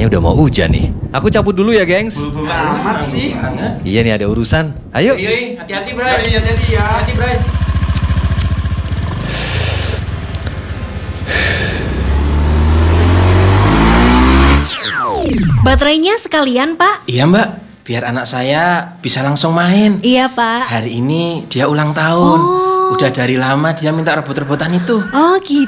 Kayaknya udah mau hujan nih. Aku cabut dulu ya, gengs. Buru-buru amat sih. Iya nih, ada urusan. Ayo. Yoi, hati-hati, Bray. Hati-hati ya. Hati, Bray. Baterainya sekalian, Pak. Iya, Mbak. Biar anak saya bisa langsung main. Iya, Pak. Hari ini dia ulang tahun. Udah dari lama dia minta rebut-rebutan itu. Oh, gitu.